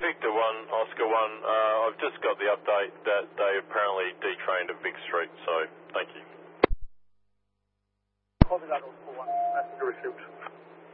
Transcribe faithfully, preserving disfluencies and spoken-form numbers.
Victor one, Oscar one, uh, I've just got the update that they apparently detrained at Vic Street, so thank you. Copy that, Oscar one. Messenger received.